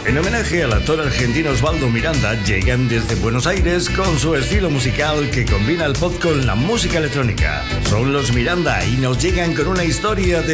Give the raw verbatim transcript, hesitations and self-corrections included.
En homenaje al actor argentino Osvaldo Miranda, llegan desde Buenos Aires con su estilo musical que combina el pop con la música electrónica. Son los Miranda y nos llegan con una historia de